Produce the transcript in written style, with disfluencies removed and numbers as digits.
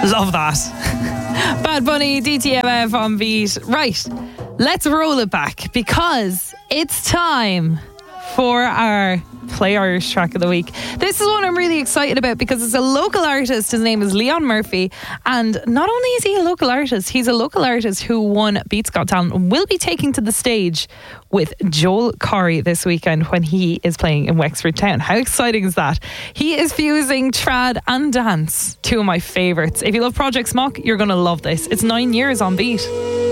Love that. Bad Bunny, DTMF on Beat. Right, let's roll it back because it's time for our Play Irish track of the week. This is one I'm really excited about because it's a local artist. His name is Leon Murphy, and not only is he a local artist, he's a local artist who won Beats Got Talent and will be taking to the stage with Joel Corry this weekend when he is playing in Wexford Town. How exciting is that? He is fusing trad and dance, two of my favourites. If you love Project Smok, you're going to love this. It's 9 years on Beat.